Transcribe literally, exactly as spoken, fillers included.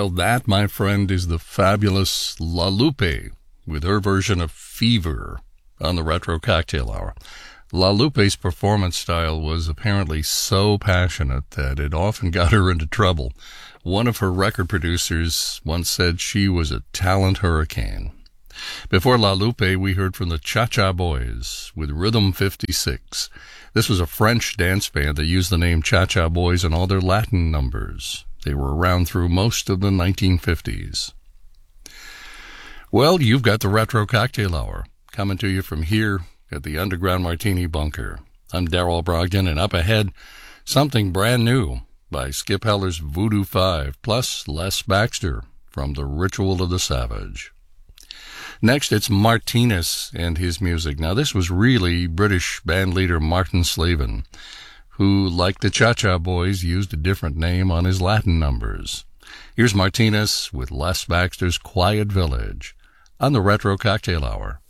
style. That, my friend, is the fabulous La Lupe with her version of Fever on the Retro Cocktail Hour. La Lupe's performance style was apparently so passionate that it often got her into trouble. One of her record producers once said she was a talent hurricane. Before La Lupe, we heard from the Cha-Cha Boys with Rhythm fifty-six. This was a French dance band that used the name Cha-Cha Boys in all their Latin numbers. They were around through most of the nineteen fifties. Well, you've got the Retro Cocktail Hour coming to you from here at the Underground Martini Bunker. I'm Darrell Brogdon, and up ahead, something brand new by Skip Heller's Voodoo Five, plus Les Baxter from The Ritual of the Savage. Next, it's Martinez and his music. Now, this was really British band leader Martin Slavin, who, like the Cha-Cha Boys, used a different name on his Latin numbers. Here's Martinez with Les Baxter's Quiet Village on the Retro Cocktail Hour.